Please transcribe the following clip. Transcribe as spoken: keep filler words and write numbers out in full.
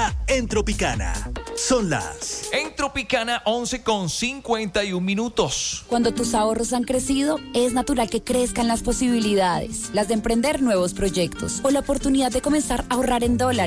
está en Tropicana. Son las... En Tropicana, once con cincuenta y un minutos. Cuando tus ahorros han crecido, es natural que crezcan las posibilidades, las de emprender nuevos proyectos o la oportunidad de comenzar a ahorrar en dólares.